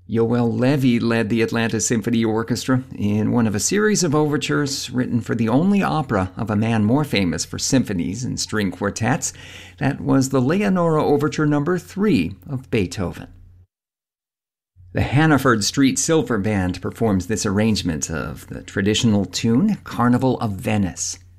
Yoel Levy led the Atlanta Symphony Orchestra in one of a series of overtures written for the only opera of a man more famous for symphonies and string quartets. That was the Leonora Overture No. 3 of Beethoven. The Hannaford Street Silver Band performs this arrangement of the traditional tune Carnival of Venice.